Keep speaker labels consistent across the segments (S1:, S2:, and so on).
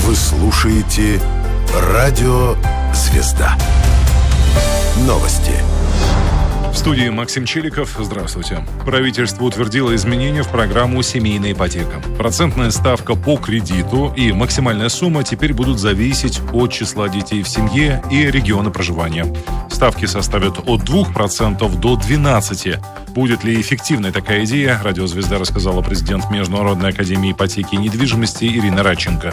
S1: Вы слушаете «Радио Звезда». Новости.
S2: В студии Максим Челиков. Здравствуйте. Правительство утвердило изменения в программу «Семейная ипотека». Процентная ставка по кредиту и максимальная сумма теперь будут зависеть от числа детей в семье и региона проживания. Ставки составят от 2% до 12%. Будет ли эффективной такая идея, «Радио Звезда» рассказала президент Международной академии ипотеки и недвижимости Ирина Радченко.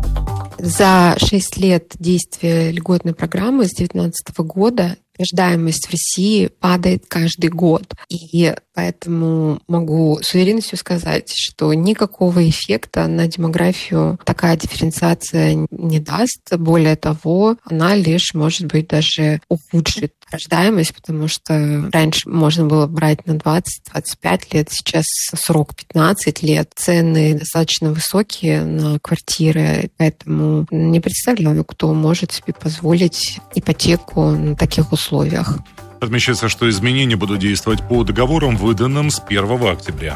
S3: За 6 лет действия льготной программы с 2019 года рождаемость в России падает каждый год. И поэтому могу с уверенностью сказать, что никакого эффекта на демографию такая дифференциация не даст. Более того, она лишь, может быть, даже ухудшит рождаемость, потому что раньше можно было брать на 20-25 лет, сейчас срок 15 лет. Цены достаточно высокие на квартиры, поэтому не представляю, кто может себе позволить ипотеку на таких условиях.
S2: Отмечается, что изменения будут действовать по договорам, выданным с 1 октября.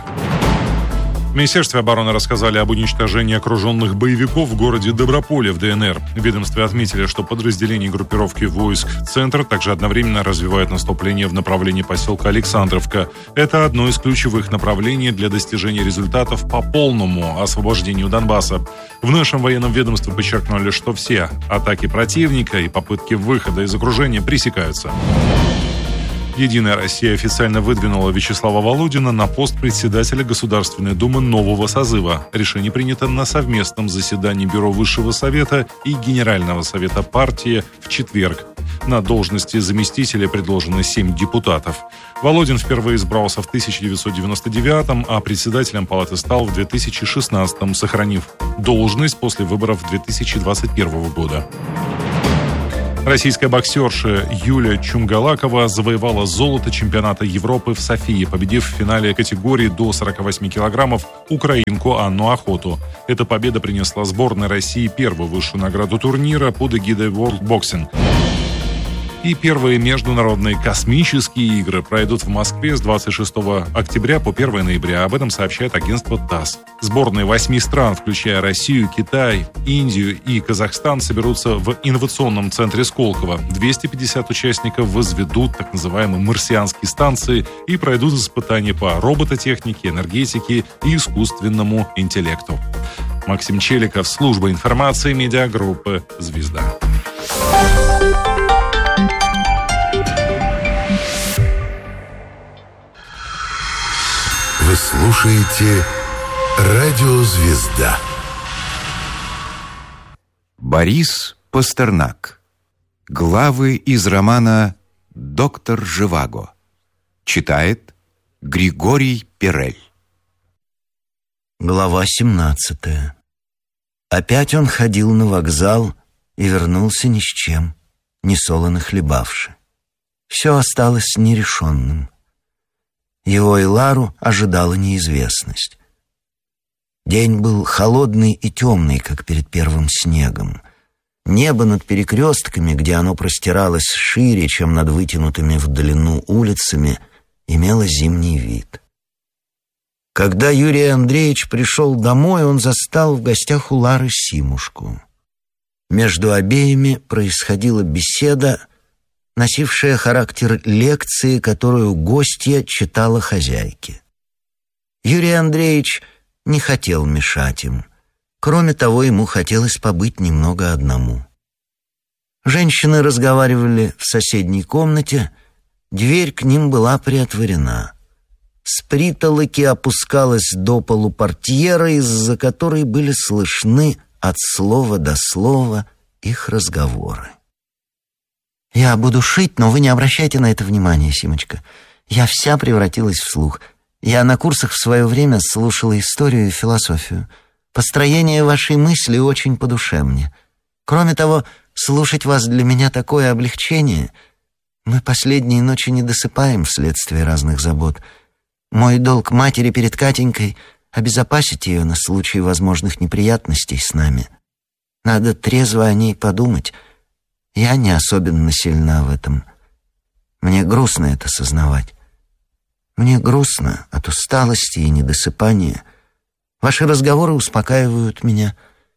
S2: В Министерстве обороны рассказали об уничтожении окруженных боевиков в городе Доброполе в ДНР. В ведомстве отметили, что подразделения группировки войск «Центр» также одновременно развивают наступление в направлении поселка Александровка. Это одно из ключевых направлений для достижения результатов по полному освобождению Донбасса. В нашем военном ведомстве подчеркнули, что все атаки противника и попытки выхода из окружения пресекаются. «Единая Россия» официально выдвинула Вячеслава Володина на пост председателя Государственной Думы нового созыва. Решение принято на совместном заседании Бюро Высшего Совета и Генерального Совета партии в четверг. На должности заместителя предложено 7 депутатов. Володин впервые избрался в 1999-м, а председателем палаты стал в 2016-м, сохранив должность после выборов 2021 года. Российская боксерша Юлия Чумгалакова завоевала золото чемпионата Европы в Софии, победив в финале категории до 48 килограммов украинку Анну Охоту. Эта победа принесла сборной России первую высшую награду турнира под эгидой World Boxing. И первые международные космические игры пройдут в Москве с 26 октября по 1 ноября. Об этом сообщает агентство ТАСС. Сборные 8 стран, включая Россию, Китай, Индию и Казахстан, соберутся в инновационном центре Сколково. 250 участников возведут так называемые марсианские станции и пройдут испытания по робототехнике, энергетике и искусственному интеллекту. Максим Челиков, служба информации медиагруппы «Звезда».
S1: Вы слушаете «Радио Звезда».
S4: Борис Пастернак. Главы из романа «Доктор Живаго». Читает Григорий Перель.
S5: Глава 17. Опять он ходил на вокзал и вернулся ни с чем, несолоно хлебавши. Все осталось нерешенным. Его и Лару ожидала неизвестность. День был холодный и темный, как перед первым снегом. Небо над перекрестками, где оно простиралось шире, чем над вытянутыми в длину улицами, имело зимний вид. Когда Юрий Андреевич пришел домой, он застал в гостях у Лары Симушку. Между обеими происходила беседа, носившая характер лекции, которую гостья читала хозяйке. Юрий Андреевич не хотел мешать им. Кроме того, ему хотелось побыть немного одному. Женщины разговаривали в соседней комнате, дверь к ним была приотворена. С притолоки опускалась до полу портьера, из-за которой были слышны от слова до слова их разговоры. «Я буду шить, но вы не обращайте на это внимания, Симочка. Я вся превратилась в слух. Я на курсах в свое время слушала историю и философию. Построение вашей мысли очень по душе мне. Кроме того, слушать вас для меня такое облегчение. Мы последние ночи не досыпаем вследствие разных забот. Мой долг матери перед Катенькой — обезопасить ее на случай возможных неприятностей с нами. Надо трезво о ней подумать. Я не особенно сильна в этом. Мне грустно это сознавать. Мне грустно от усталости и недосыпания. Ваши разговоры успокаивают меня.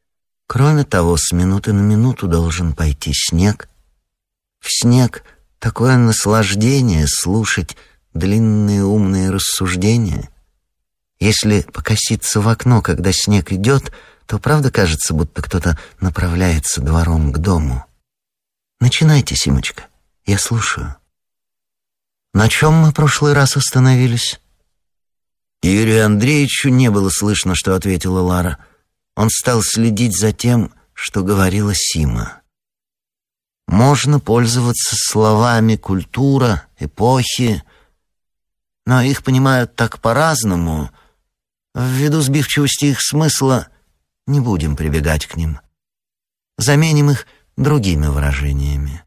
S5: Кроме того, с минуты на минуту должен пойти снег. В снег такое наслаждение слушать длинные умные рассуждения. Если покоситься в окно, когда снег идет, то правда кажется, будто кто-то направляется двором к дому. Начинайте, Симочка, я слушаю. На чем мы в прошлый раз остановились? Юрию Андреевичу не было слышно, что ответила Лара. Он стал следить за тем, что говорила Сима. Можно пользоваться словами «культура», «эпохи», но их понимают так по-разному. Ввиду сбивчивости их смысла не будем прибегать к ним. Заменим их другими выражениями.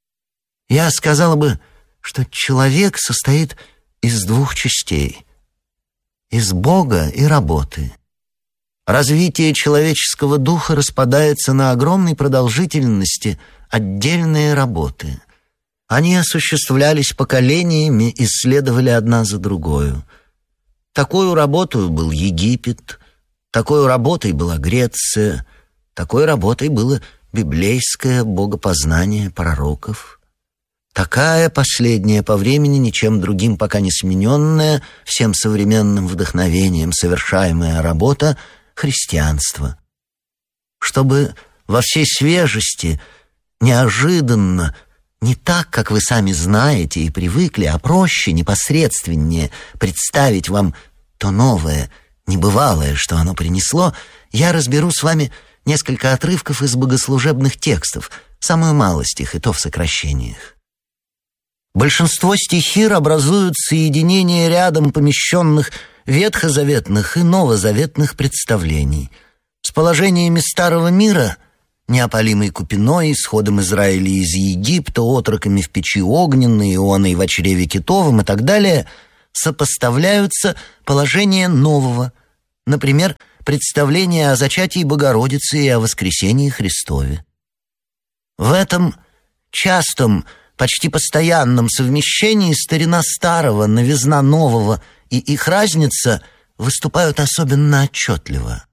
S5: Я сказала бы, что человек состоит из двух частей — из Бога и работы. Развитие человеческого духа распадается на огромной продолжительности отдельные работы. Они осуществлялись поколениями и следовали одна за другой. Такой работой был Египет, такой работой была Греция, такой работой было библейское богопознание пророков. Такая последняя по времени, ничем другим пока не смененная, всем современным вдохновением совершаемая работа — христианство. Чтобы во всей свежести, неожиданно, не так, как вы сами знаете и привыкли, а проще, непосредственнее представить вам то новое, небывалое, что оно принесло, я разберу с вами несколько отрывков из богослужебных текстов, самую малость их, и то в сокращениях. Большинство стихир образуют соединение рядом помещенных ветхозаветных и новозаветных представлений с положениями старого мира, неопалимой Купиной, исходом Израиля из Египта, отроками в печи огненной, Ионой в чреве китовом и так далее, сопоставляются положения нового, например, представление о зачатии Богородицы и о воскресении Христове. В этом частом, почти постоянном совмещении старина старого, новизна нового и их разница выступают особенно отчетливо.